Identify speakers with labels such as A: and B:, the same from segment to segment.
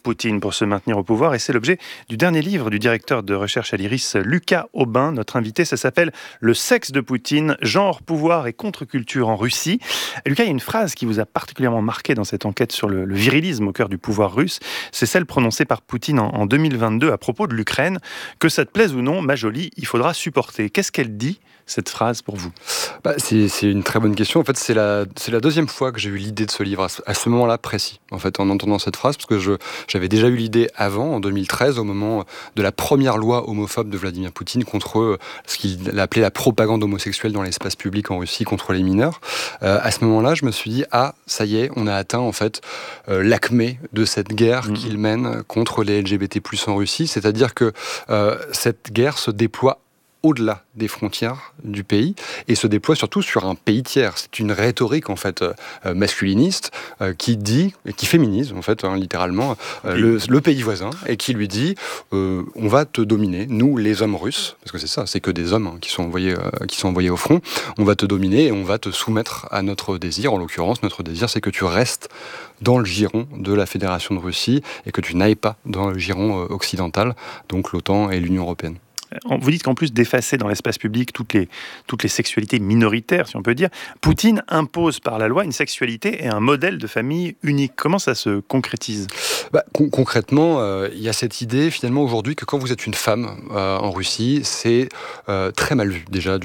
A: Poutine pour se maintenir au pouvoir. Et c'est l'objet du dernier livre du directeur de recherche à l'IRIS, Lucas Aubin, notre invité. Ça s'appelle « Le sexe de Poutine, genre, pouvoir et contre-culture en Russie ». Lucas, il y a une phrase qui vous a particulièrement marqué dans cette enquête sur le virilisme au cœur du pouvoir russe. C'est celle prononcée par Poutine en 2022 à propos de l'Ukraine. « Que ça te plaise ou non, ma jolie, il faudra supporter ». Qu'est-ce qu'elle dit, cette phrase, pour vous ?
B: C'est une très bonne question. En fait, c'est la deuxième fois que j'ai eu l'idée de ce livre, à ce moment-là précis, en fait, en entendant cette phrase, parce que j'avais déjà eu l'idée avant, en 2013, au moment de la première loi homophobe de Vladimir Poutine contre ce qu'il appelait la propagande homosexuelle dans l'espace public en Russie contre les mineurs. À ce moment-là, je me suis dit, ça y est, on a atteint, en fait, l'acmé de cette guerre qu'il mène contre les LGBT+, en Russie, c'est-à-dire que cette guerre se déploie au-delà des frontières du pays et se déploie surtout sur un pays tiers. C'est une rhétorique en fait masculiniste qui féminise en fait littéralement le pays voisin et qui lui dit on va te dominer, nous les hommes russes, parce que c'est ça, c'est que des hommes qui sont envoyés au front, on va te dominer et on va te soumettre à notre désir. En l'occurrence, notre désir, c'est que tu restes dans le giron de la Fédération de Russie et que tu n'ailles pas dans le giron occidental, donc l'OTAN et l'Union européenne.
A: Vous dites qu'en plus d'effacer dans l'espace public toutes les sexualités minoritaires, si on peut dire, Poutine impose par la loi une sexualité et un modèle de famille unique. Comment ça se concrétise ?
B: Concrètement, il y a cette idée finalement aujourd'hui que quand vous êtes une femme en Russie, c'est très mal vu déjà.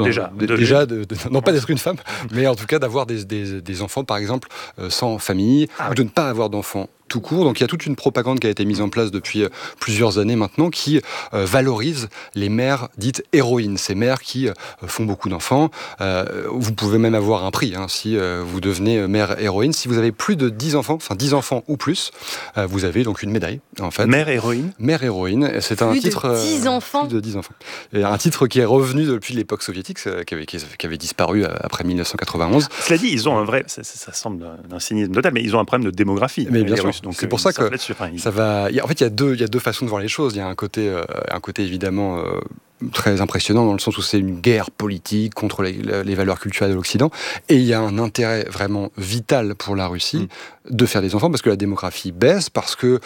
B: Non pas d'être une femme, mais en tout cas d'avoir des enfants par exemple sans famille, ou de ne pas avoir d'enfants tout court. Donc il y a toute une propagande qui a été mise en place depuis plusieurs années maintenant qui valorise les mères dites héroïnes, ces mères qui font beaucoup d'enfants. Vous pouvez même avoir un prix si vous devenez mère héroïne. Si vous avez plus de 10 enfants, enfin 10 enfants ou plus, vous avez donc une médaille en fait.
A: Mère héroïne ?
B: Mère héroïne, c'est un titre...
C: Plus de 10 enfants.
B: Plus de 10 enfants. Et un titre qui est revenu depuis l'époque soviétique, qui avait disparu après 1991.
A: Cela dit, ils ont un vrai... Ça semble d'un cynisme total, mais ils ont un problème de démographie.
B: Mais bien sûr.
A: Russes, donc
B: c'est pour ça que ça va. En fait, il y a deux façons de voir les choses. Il y a un côté évidemment très impressionnant dans le sens où c'est une guerre politique contre les valeurs culturelles de l'Occident, et il y a un intérêt vraiment vital pour la Russie de faire des enfants parce que la démographie baisse, parce que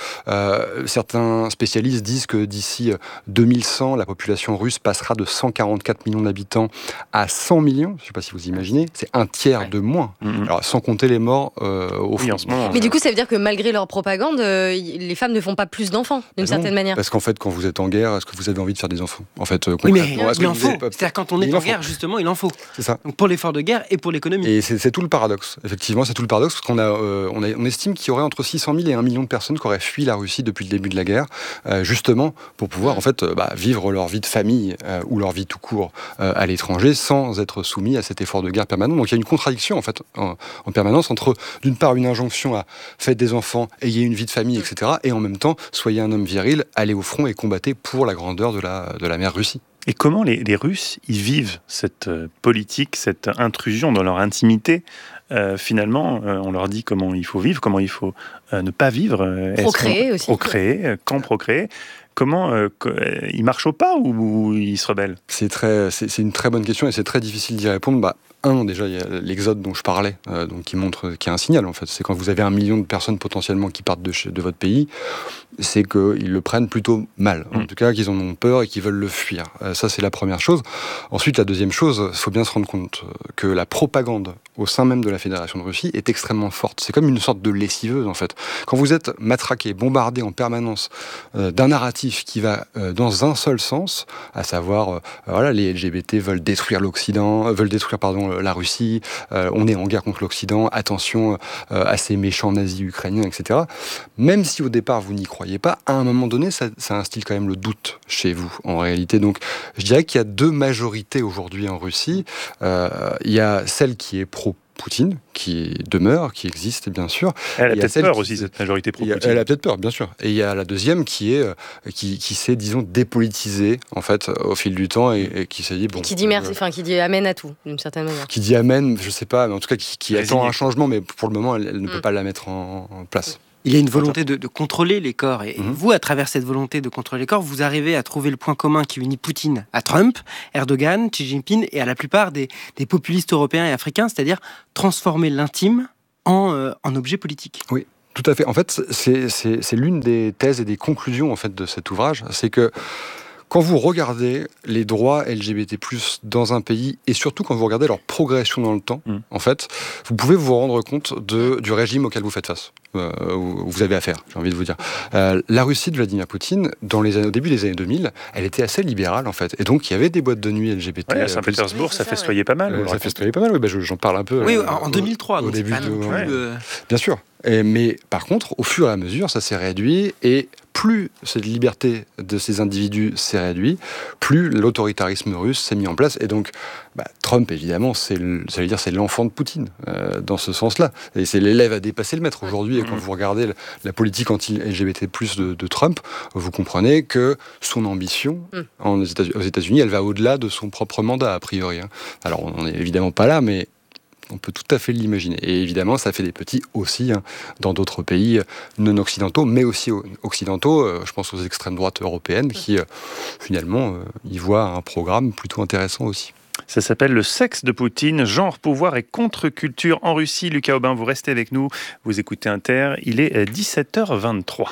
B: certains spécialistes disent que d'ici 2100, la population russe passera de 144 millions d'habitants à 100 millions. Je ne sais pas si vous imaginez, c'est un tiers de moins. Alors, sans compter les morts au front.
A: En ce moment.
C: Mais du coup, ça veut dire que malgré leur propagande, les femmes ne font pas plus d'enfants, d'une certaine manière.
B: Parce qu'en fait, quand vous êtes en guerre, est-ce que vous avez envie de faire des enfants ? En fait,
D: oui, mais il en faut. C'est-à-dire quand on est en guerre, justement, il en faut.
B: C'est ça.
D: Donc pour l'effort de guerre et pour l'économie.
B: Et c'est tout le paradoxe. Effectivement, c'est tout le paradoxe parce qu'on on estime qu'il y aurait entre 600 000 et 1 million de personnes qui auraient fui la Russie depuis le début de la guerre, justement pour pouvoir en fait vivre leur vie de famille ou leur vie tout court à l'étranger sans être soumis à cet effort de guerre permanent. Donc il y a une contradiction en fait en permanence entre d'une part une injonction à faites des enfants, ayez une vie de famille, etc. et en même temps soyez un homme viril, allez au front et combattez pour la grandeur de la mère Russie.
A: Et comment les Russes ils vivent cette politique, cette intrusion dans leur intimité ? Finalement, on leur dit comment il faut vivre, comment il faut ne pas vivre.
C: Procréer aussi.
A: Procréer, quand procréer. Comment ils marchent au pas ou ils se rebellent ?
B: C'est une très bonne question et c'est très difficile d'y répondre. Déjà, il y a l'exode dont je parlais, donc qui est un signal en fait. C'est quand vous avez 1 million de personnes potentiellement qui partent de votre pays, c'est qu'ils le prennent plutôt mal. En tout cas, qu'ils en ont peur et qu'ils veulent le fuir. Ça, c'est la première chose. Ensuite, la deuxième chose, il faut bien se rendre compte que la propagande au sein même de la Fédération de Russie est extrêmement forte. C'est comme une sorte de lessiveuse en fait. Quand vous êtes matraqué, bombardé en permanence d'un narratif qui va dans un seul sens, à savoir les LGBT veulent détruire la Russie, on est en guerre contre l'Occident, attention à ces méchants nazis ukrainiens, etc. Même si au départ vous n'y croyez pas, à un moment donné ça instille quand même le doute chez vous en réalité. Donc je dirais qu'il y a 2 majorités aujourd'hui en Russie. Il y a celle qui est pro-Poutine, qui demeure, qui existe bien sûr.
A: Elle a peut-être peur aussi, cette majorité pro-Poutine.
B: Elle a peut-être peur, bien sûr. Et il y a la deuxième qui s'est, disons, dépolitisée en fait au fil du temps et qui s'est dit bon.
C: Qui dit merci, qui dit amen à tout d'une certaine manière.
B: Qui dit amen, je sais pas, mais en tout cas qui attend un changement, mais pour le moment elle ne peut pas la mettre en place.
D: Il y a une volonté de contrôler les corps. Et vous, à travers cette volonté de contrôler les corps, vous arrivez à trouver le point commun qui unit Poutine à Trump, Erdogan, Xi Jinping et à la plupart des populistes européens et africains, c'est-à-dire transformer l'intime en objet politique.
B: Oui. Tout à fait. En fait, c'est l'une des thèses et des conclusions en fait de cet ouvrage, c'est que quand vous regardez les droits LGBT+ dans un pays, et surtout quand vous regardez leur progression dans le temps, en fait, vous pouvez vous rendre compte du régime auquel vous faites face, où vous avez affaire, j'ai envie de vous dire. La Russie de Vladimir Poutine, au début des années 2000, elle était assez libérale, en fait. Et donc, il y avait des boîtes de nuit LGBT.
A: Ouais, à Saint-Pétersbourg, ça festoyait pas mal.
B: Ça festoyait pas mal, oui. J'en parle un peu.
D: Oui, en 2003,
B: au
D: donc
B: début
D: c'est pas non plus...
B: Bien sûr. Mais par contre, au fur et à mesure, ça s'est réduit, et plus cette liberté de ces individus s'est réduite, plus l'autoritarisme russe s'est mis en place. Et donc, Trump, évidemment, c'est l'enfant de Poutine, dans ce sens-là. Et c'est l'élève à dépasser le maître. Aujourd'hui, quand vous regardez la politique anti-LGBT+ de Trump, vous comprenez que son ambition aux États-Unis, elle va au-delà de son propre mandat, a priori. Alors, on n'en est évidemment pas là, mais on peut tout à fait l'imaginer. Et évidemment, ça fait des petits aussi dans d'autres pays non occidentaux, mais aussi occidentaux. Je pense aux extrêmes droites européennes qui, finalement, y voient un programme plutôt intéressant aussi.
A: Ça s'appelle Le sexe de Poutine, genre, pouvoir et contre-culture en Russie. Lucas Aubin, vous restez avec nous. Vous écoutez Inter. Il est 17h23.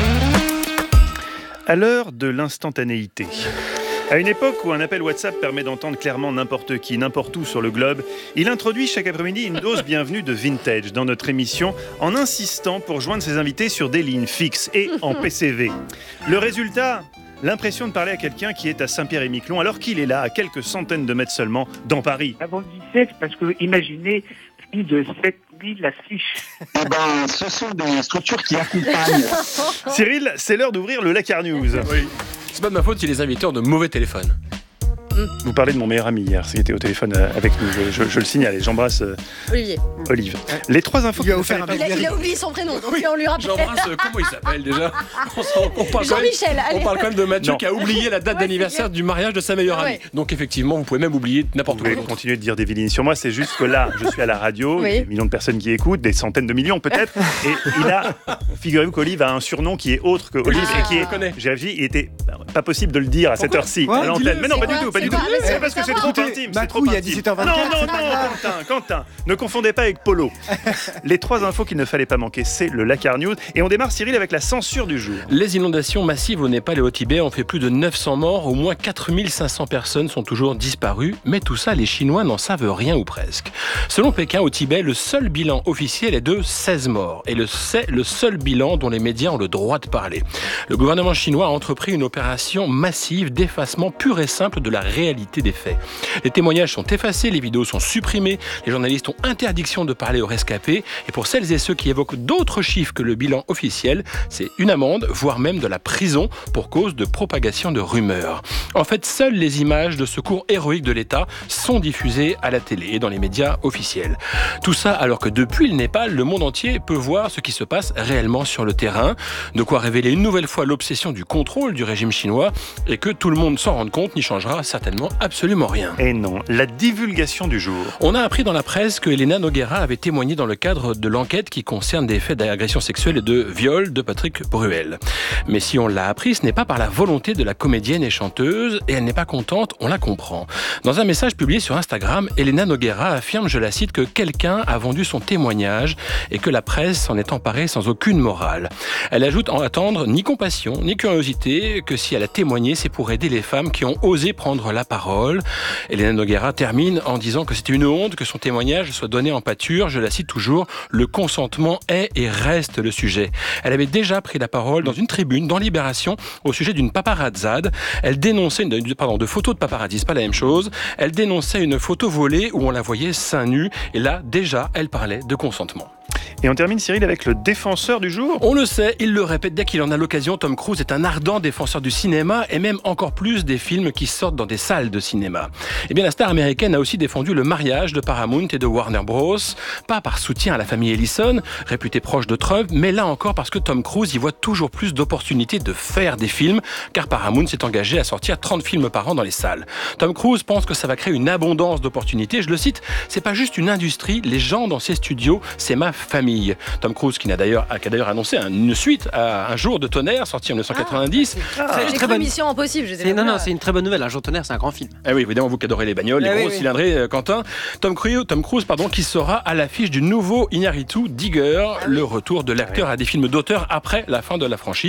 A: À l'heure de l'instantanéité. À une époque où un appel WhatsApp permet d'entendre clairement n'importe qui, n'importe où sur le globe, il introduit chaque après-midi une dose bienvenue de vintage dans notre émission en insistant pour joindre ses invités sur des lignes fixes et en PCV. Le résultat ? L'impression de parler à quelqu'un qui est à Saint-Pierre-et-Miquelon alors qu'il est là, à quelques centaines de mètres seulement, dans Paris.
E: Avant le 17, parce que imaginez plus de 7000 affiches.
F: Ce sont des structures qui accompagnent.
A: Cyril, c'est l'heure d'ouvrir le Lakar News.
G: Oui. C'est pas de ma faute si les invités ont de mauvais téléphones.
A: Vous parlez de mon meilleur ami hier, qui était au téléphone avec nous, je le signale, et j'embrasse Olive. Les trois infos qu'il fallait pas...
C: Il a oublié son prénom, donc on lui rappelle.
G: J'embrasse, comment il s'appelle déjà?
C: Jean-Michel.
G: On parle quand même de Mathieu
A: Non.
G: qui a oublié la date d'anniversaire du mariage de sa meilleure amie. Donc effectivement, vous pouvez même oublier n'importe
A: Vous pouvez
G: quoi.
A: continuer de dire des vilines sur moi, c'est juste que là, je suis à la radio, il y a des millions de personnes qui écoutent, des centaines de millions peut-être, et figurez-vous qu'Olive a un surnom qui est autre que Olive, et qui
G: je connais.
A: est, j'ai réfléchi, il était pas possible de le dire à cette heure-ci, à l'antenne. Mais non, pas du tout, pas du tout. C'est parce que c'est trop intime, c'est trop
H: il y a
A: intime.
H: 17h24,
A: Non, Quentin, ne confondez pas avec Polo. Les trois infos qu'il ne fallait pas manquer, c'est le Lakar News, et on démarre, Cyril, avec la censure du jour.
G: Les inondations massives au Népal et au Tibet ont fait plus de 900 morts, au moins 4500 personnes sont toujours disparues, mais tout ça, les Chinois n'en savent rien ou presque. Selon Pékin, au Tibet, le seul bilan officiel est de 16 morts, et c'est le seul bilan dont les médias ont le droit de parler. Le gouvernement chinois a entrepris une opération massive d'effacement pur et simple de la réalité des faits. Les témoignages sont effacés, les vidéos sont supprimées, les journalistes ont interdiction de parler aux rescapés, et pour celles et ceux qui évoquent d'autres chiffres que le bilan officiel, c'est une amende, voire même de la prison pour cause de propagation de rumeurs. En fait, seules les images de secours héroïques de l'État sont diffusées à la télé et dans les médias officiels. Tout ça alors que depuis le Népal, le monde entier peut voir ce qui se passe réellement sur le terrain, de quoi révéler une nouvelle fois l'obsession du contrôle du régime chinois, et que tout le monde s'en rende compte n'y changera certainement absolument rien.
A: Et non, la divulgation du jour.
G: On a appris dans la presse que Elena Nogueira avait témoigné dans le cadre de l'enquête qui concerne des faits d'agression sexuelle et de viol de Patrick Bruel. Mais si on l'a appris, ce n'est pas par la volonté de la comédienne et chanteuse, et elle n'est pas contente, on la comprend. Dans un message publié sur Instagram, Elena Nogueira affirme, je la cite, que quelqu'un a vendu son témoignage et que la presse s'en est emparée sans aucune morale. Elle ajoute en attendre ni compassion, ni curiosité, que si elle a témoigné, c'est pour aider les femmes qui ont osé prendre la parole. Elena Nogueira termine en disant que c'était une honte que son témoignage soit donné en pâture. Je la cite toujours, le consentement est et reste le sujet. Elle avait déjà pris la parole dans une tribune dans Libération au sujet d'une paparazzade. Elle dénonçait de photos de paparazzi, c'est pas la même chose. Elle dénonçait une photo volée où on la voyait seins nus. Et là, déjà, elle parlait de consentement.
A: Et on termine, Cyril, avec le défenseur du jour.
G: On le sait, il le répète dès qu'il en a l'occasion, Tom Cruise est un ardent défenseur du cinéma et même encore plus des films qui sortent dans des salles de cinéma. Eh bien, la star américaine a aussi défendu le mariage de Paramount et de Warner Bros. Pas par soutien à la famille Ellison, réputée proche de Trump, mais là encore parce que Tom Cruise y voit toujours plus d'opportunités de faire des films, car Paramount s'est engagé à sortir 30 films par an dans les salles. Tom Cruise pense que ça va créer une abondance d'opportunités. Je le cite, c'est pas juste une industrie, les gens dans ces studios, c'est ma famille. famille. Tom Cruise qui a d'ailleurs annoncé une suite à Un jour de tonnerre sorti en 1990.
C: J'ai cru Mission Impossible.
D: C'est une très bonne nouvelle. Un jour de tonnerre, c'est un grand film.
G: Eh oui, évidemment, vous qui adorez les bagnoles, les grosses cylindrées, Quentin. Tom Cruise, qui sera à l'affiche du nouveau Iñárritu Digger, le retour de l'acteur à des films d'auteur après la fin de la franchise.